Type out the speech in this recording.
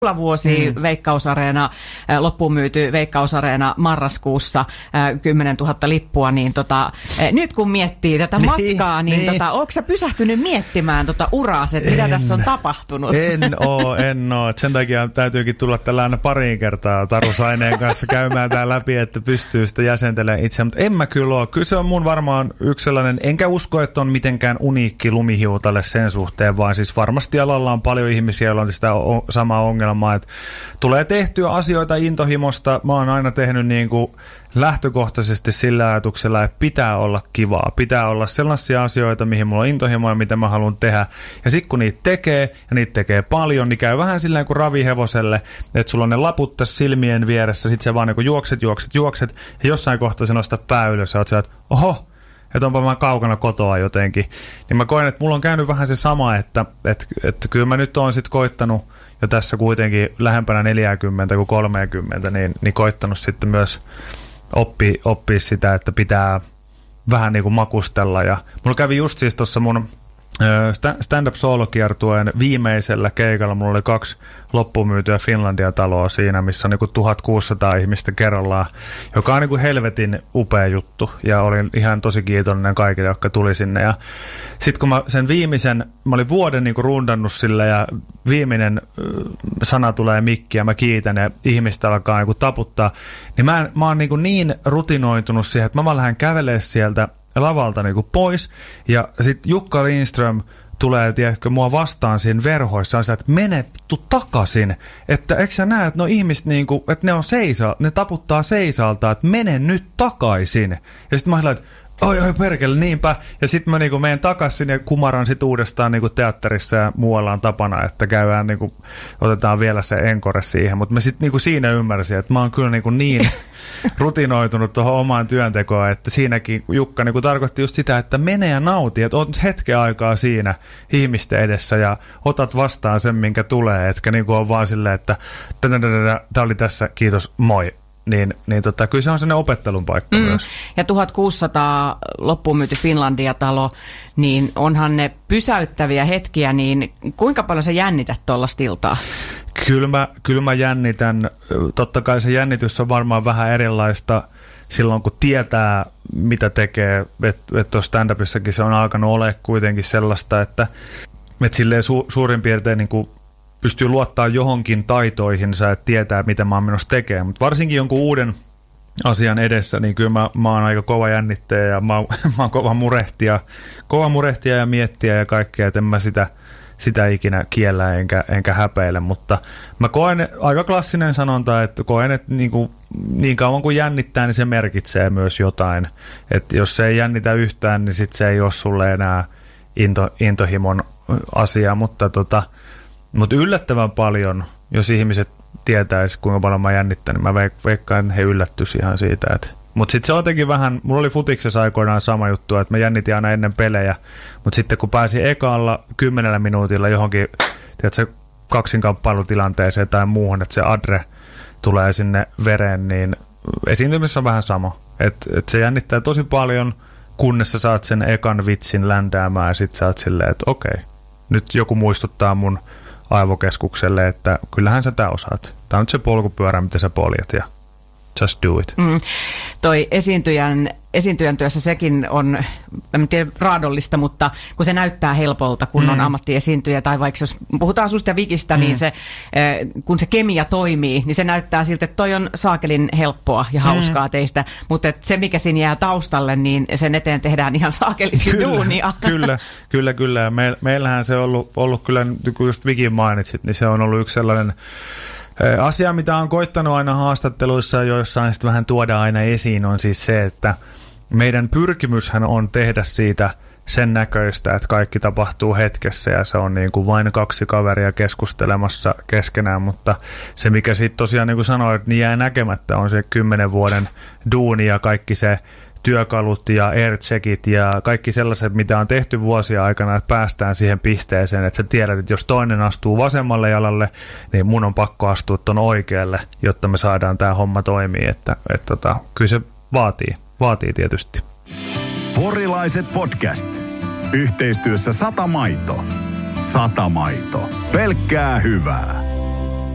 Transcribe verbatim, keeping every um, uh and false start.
vuosi mm. Veikkaus-areena, loppuun myyty Veikkaus-areena marraskuussa kymmenen tuhatta lippua, niin tota, nyt kun miettii tätä matkaa, niin, niin. Tota, ootko sä pysähtynyt miettimään tota uraas, että mitä en, tässä on tapahtunut? En oo, en oo. Sen takia täytyykin tulla tällä aina pariin kertaa Taru Saineen kanssa käymään tää läpi, että pystyy sitä jäsentelemään itse. Mutta en mä kyllä oo. Kyllä se on mun varmaan yksi sellainen, enkä usko, että on mitenkään uniikki lumihiutalle sen suhteen, vaan siis varmasti alalla on paljon ihmisiä, joilla on sitä samaa ongelmaa. Että tulee tehtyä asioita intohimosta. Mä oon aina tehnyt niin kuin lähtökohtaisesti sillä ajatuksella, että pitää olla kivaa. Pitää olla sellaisia asioita, mihin mulla on intohimoa ja mitä mä haluan tehdä. Ja sit kun niitä tekee, ja niitä tekee paljon, niin käy vähän silleen kuin ravihevoselle, että sulla on ne laput tässä silmien vieressä, sit sä vaan niin kuin juokset, juokset, juokset, ja jossain kohtaa sä nostat pää ylös, ja oot sillä, että oho, että onpa mä kaukana kotoa jotenkin. Niin mä koen, että mulla on käynyt vähän se sama, että, että, että kyllä mä nyt oon sit koittanut ja tässä kuitenkin lähempänä neljäkymmentä kuin kolmekymmentä, niin, niin koittanut sitten myös oppia, oppia sitä, että pitää vähän niin kuin makustella. Ja mulla kävi just siis tuossa mun stand-up solo-kiertueen viimeisellä keikalla, mulla oli kaksi loppuun myytyä Finlandia-taloa siinä, missä on niin kuin tuhatkuusisataa ihmistä kerrallaan, joka on niin kuin helvetin upea juttu, ja olin ihan tosi kiitollinen kaikille, jotka tuli sinne. Ja sitten kun mä sen viimeisen, mä olin vuoden niin kuin rundannut sille, ja viimeinen sana tulee mikki, ja mä kiitän, ja ihmistä alkaa niin kuin taputtaa, niin mä, mä oon niin, kuin niin rutinoitunut siihen, että mä vaan lähden kävelemään sieltä lavalta niin kuin pois, ja sitten Jukka Lindström tulee, tiedätkö, mua vastaan siinä verhoissa, on se, että mene vittu takaisin, että eikö sä näe, että no ihmiset niinku, että ne on seisa, ne taputtaa seisalta, että mene nyt takaisin, ja sitten mä oon että oi oi perkele, niinpä, ja sitten mä niinku menen takaisin ja kumaran sit uudestaan niinku teatterissa ja muualla on tapana, että käydään niinku, otetaan vielä se encore siihen, mutta mä sitten niinku siinä ymmärsin, että mä oon kyllä niinku niin rutinoitunut tuohon omaan työntekoon, että siinäkin Jukka niinku tarkoitti just sitä, että mene ja nauti, että oot hetken aikaa siinä ihmisten edessä ja otat vastaan sen, minkä tulee, etkä niinku on vaan silleen, että tää oli tässä, kiitos, moi. Niin, niin tota, kyllä se on sellainen opettelun paikka mm. myös. Ja tuhatkuusisataa loppuun myyty Finlandia-talo, niin onhan ne pysäyttäviä hetkiä, niin kuinka paljon sä jännität tuollaista iltaa? Kyllä mä, kyllä mä jännitän. Totta kai se jännitys on varmaan vähän erilaista silloin, kun tietää, mitä tekee. Että et tuossa stand-upissakin se on alkanut olemaan kuitenkin sellaista, että et silleen su, suurin piirtein niin kuin pystyy luottaa johonkin taitoihinsa, että tietää, mitä mä oon menossa tekemään. Mutta varsinkin jonkun uuden asian edessä, niin kyllä mä, mä oon aika kova jännittäjä ja mä, mä oon kova murehtia, kova murehtia ja miettiä ja kaikkea, että en mä sitä, sitä ikinä kiellä enkä, enkä häpeile. Mutta mä koen, aika klassinen sanonta, että koen, että niin, kuin, niin kauan kuin jännittää, niin se merkitsee myös jotain. Että jos se ei jännitä yhtään, niin sit se ei ole sulle enää into, intohimon asia, mutta tota Mutta yllättävän paljon, jos ihmiset tietäisi, kuinka paljon mä jännittän, niin mä veikkaan, että he yllättyisi ihan siitä. Mutta sitten se on jotenkin vähän, mulla oli futiksessa aikoinaan sama juttu, että mä jännitin aina ennen pelejä, mutta sitten kun pääsin ekalla kymmenellä minuutilla johonkin, tiedätkö, kaksinkamppailutilanteeseen tai muuhun, että se adre tulee sinne vereen, niin esiintymisessä on vähän sama. Että et se jännittää tosi paljon, kunnes sä saat sen ekan vitsin ländäämään ja sit sä oot silleen, että okei, nyt joku muistuttaa mun aivokeskukselle, että kyllähän sä tää osaat. Tää on nyt se polkupyörä, mitä sä poljet ja just do it. Mm. Toi esiintyjän, esiintyjän työssä sekin on, en tiedä raadollista, mutta kun se näyttää helpolta, kun mm. on ammattiesiintyjä, tai vaikka jos puhutaan susta ja Vikistä, mm. niin se, kun se kemia toimii, niin se näyttää siltä, että toi on saakelin helppoa ja hauskaa mm. teistä, mutta että se, mikä siinä jää taustalle, niin sen eteen tehdään ihan saakelisti kyllä, duunia. Kyllä, kyllä, kyllä. Me, meillähän se on ollut, ollut kyllä, kun just Vikin mainitsit, niin se on ollut yksi sellainen asia, mitä on koittanut aina haastatteluissa, joissa sitten vähän tuodaan aina esiin, on siis se, että meidän pyrkimyshän on tehdä siitä sen näköistä, että kaikki tapahtuu hetkessä ja se on niin kuin vain kaksi kaveria keskustelemassa keskenään, mutta se mikä sitten tosiaan niin kuin sanoit, niin jää näkemättä on se kymmenen vuoden duuni ja kaikki se työkalut ja aircheckit ja kaikki sellaiset, mitä on tehty vuosia aikana, että päästään siihen pisteeseen, että sä tiedät, että jos toinen astuu vasemmalle jalalle, niin mun on pakko astua ton oikealle, jotta me saadaan tää homma toimii, että et tota, kyllä se vaatii, vaatii tietysti. Porilaiset podcast. Yhteistyössä Sata Maito. Sata Maito. Pelkkää hyvää.